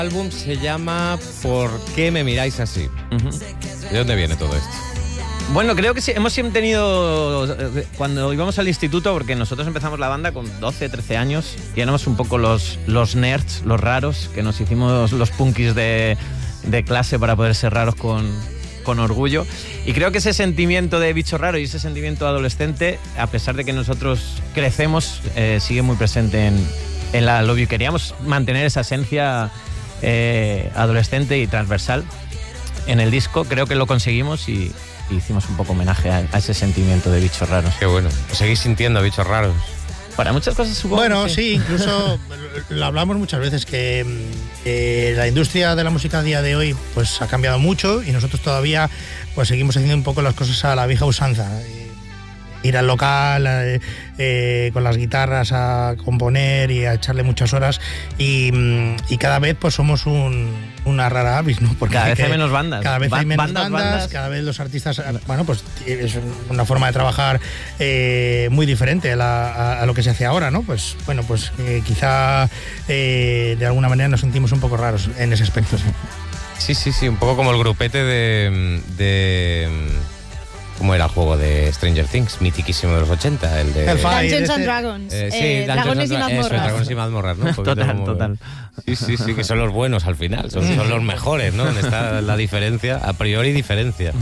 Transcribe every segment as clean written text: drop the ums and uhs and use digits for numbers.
El álbum se llama ¿Por qué me miráis así? ¿De dónde viene todo esto? Bueno, creo que sí, hemos siempre tenido, cuando íbamos al instituto, porque nosotros empezamos la banda con 12, 13 años, y éramos un poco los nerds, los raros, que nos hicimos los punkis de clase para poder ser raros con orgullo. Y creo que ese sentimiento de bicho raro y ese sentimiento adolescente, a pesar de que nosotros crecemos, sigue muy presente en la Love You. Queríamos mantener esa esencia adolescente y transversal en el disco. Creo que lo conseguimos y hicimos un poco homenaje a ese sentimiento de bichos raros. Qué bueno. ¿Os seguís sintiendo bichos raros? Para muchas cosas, supongo. Bueno, sí, incluso lo hablamos muchas veces, que la industria de la música a día de hoy pues ha cambiado mucho y nosotros todavía pues seguimos haciendo un poco las cosas a la vieja usanza. Ir al local con las guitarras a componer y a echarle muchas horas y cada vez pues somos una rara avis, ¿no? Porque cada vez hay menos bandas. Cada vez hay menos bandas, cada vez los artistas, bueno, pues es una forma de trabajar muy diferente a lo que se hace ahora, ¿no? Pues bueno, pues quizá de alguna manera nos sentimos un poco raros en ese aspecto. Sí, un poco como el grupete de ¿cómo era el juego de Stranger Things? Mitiquísimo de los 80, el de Dungeons and Dragons. Sí, Dragones y mazmorras. Eso, Dragones y mazmorras, ¿no? Total. Sí, que son los buenos al final, son los mejores, ¿no? Donde está la diferencia, a priori diferencia.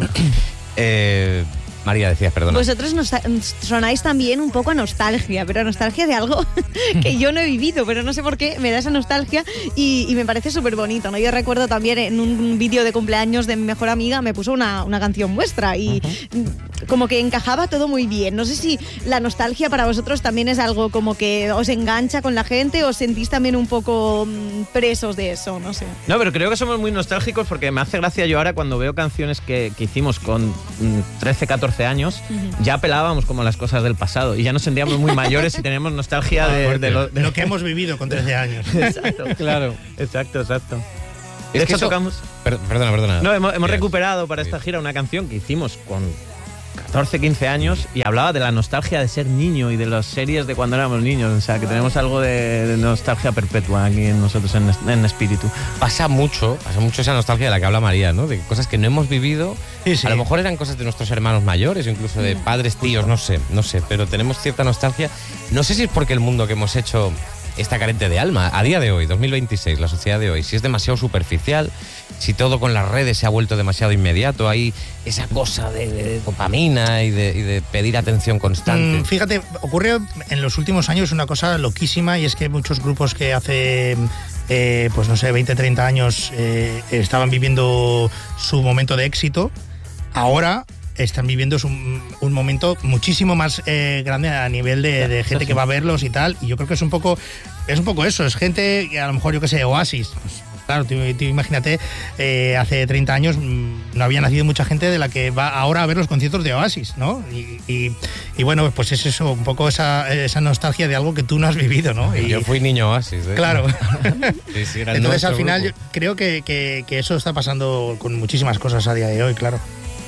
María, decías, perdona. Vosotros sonáis también un poco a nostalgia, pero a nostalgia de algo que yo no he vivido, pero no sé por qué me da esa nostalgia y me parece súper bonito, ¿no? Yo recuerdo también en un vídeo de cumpleaños de mi mejor amiga me puso una canción vuestra y como que encajaba todo muy bien. No sé si la nostalgia para vosotros también es algo como que os engancha con la gente o os sentís también un poco presos de eso, no sé. No, pero creo que somos muy nostálgicos porque me hace gracia yo ahora cuando veo canciones que hicimos con 13, 14 años, ya apelábamos como a las cosas del pasado y ya nos sentíamos muy mayores y teníamos nostalgia de lo que hemos vivido con 13 años. Exacto, claro. Exacto. Es que tocamos... Perdona. No, hemos recuperado para esta gira una canción que hicimos con 14, 15 años y hablaba de la nostalgia de ser niño y de las series de cuando éramos niños. O sea, que tenemos algo de nostalgia perpetua aquí en nosotros en espíritu. Pasa mucho esa nostalgia de la que habla María, ¿no? De cosas que no hemos vivido. Sí. A lo mejor eran cosas de nuestros hermanos mayores, incluso de padres, tíos, no sé, pero tenemos cierta nostalgia. No sé si es porque el mundo que hemos hecho está carente de alma. A día de hoy, 2026, la sociedad de hoy, si es demasiado superficial, si todo con las redes se ha vuelto demasiado inmediato, hay esa cosa de dopamina y de pedir atención constante. Fíjate, ocurre en los últimos años una cosa loquísima y es que muchos grupos que hace, pues no sé, 20, 30 años estaban viviendo su momento de éxito, ahora están viviendo un momento muchísimo más grande a nivel de gente que va a verlos y tal, y yo creo que es un poco eso, es gente que a lo mejor, yo qué sé, Oasis, pues, claro, tú imagínate, hace 30 años no había nacido mucha gente de la que va ahora a ver los conciertos de Oasis, ¿no? Y bueno, pues es eso, un poco esa nostalgia de algo que tú no has vivido, ¿no? Y yo fui niño Oasis, ¿eh? Claro. Sí, entonces al final grupo. yo creo que eso está pasando con muchísimas cosas a día de hoy, claro.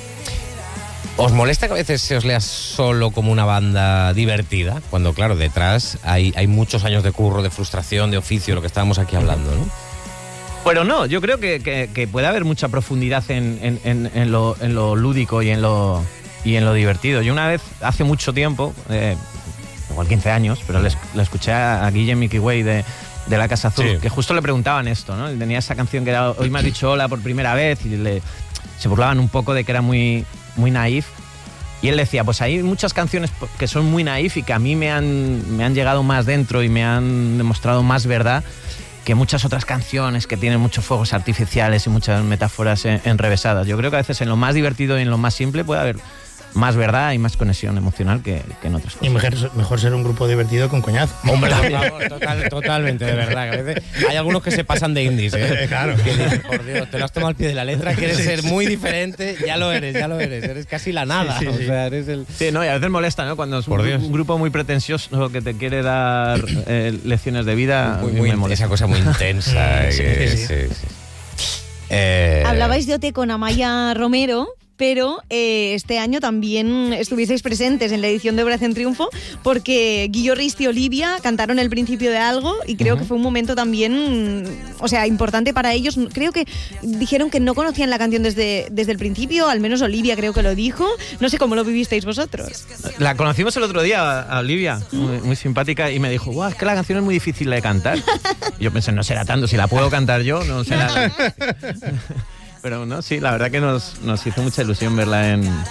¿Os molesta que a veces se os lea solo como una banda divertida? Cuando, claro, detrás hay muchos años de curro, de frustración, de oficio, lo que estábamos aquí hablando, ¿no? Pero no, yo creo que puede haber mucha profundidad en lo lúdico y en lo divertido. Yo una vez, hace mucho tiempo, igual 15 años, pero le escuché a Guille Mickey Way de La Casa Azul, sí, que justo le preguntaban esto, ¿no? Él tenía esa canción que era Hoy me has dicho hola por primera vez y se burlaban un poco de que era muy naif. Y él decía, pues hay muchas canciones que son muy naif y que a mí me han llegado más dentro y me han demostrado más verdad que muchas otras canciones que tienen muchos fuegos artificiales y muchas metáforas enrevesadas. Yo creo que a veces en lo más divertido y en lo más simple puede haber más verdad y más conexión emocional que en otras cosas. Y mejor ser un grupo divertido con coñazo. Hombre, totalmente, de verdad. Que a veces hay algunos que se pasan de indies, ¿eh? Claro. Que dices, por Dios, te lo has tomado al pie de la letra, quieres ser muy diferente, ya lo eres. Eres casi la nada. Sí. O sea, eres el... Sí, no, y a veces molesta, ¿no? Cuando es un grupo muy pretencioso que te quiere dar lecciones de vida, muy me molesta. Esa cosa muy intensa. Sí. Hablabais de OT con Amaya Romero, pero este año también estuvisteis presentes en la edición de Operación Triunfo, porque Guillo Risti y Olivia cantaron el principio de algo y creo que fue un momento también, o sea, importante para ellos. Creo que dijeron que no conocían la canción desde el principio, al menos Olivia creo que lo dijo. No sé cómo lo vivisteis vosotros. La conocimos el otro día a Olivia, muy simpática, y me dijo, guau, es que la canción es muy difícil de cantar. Y yo pensé, no será tanto, si la puedo cantar yo, no será. Pero no, sí, la verdad que nos hizo mucha ilusión verla en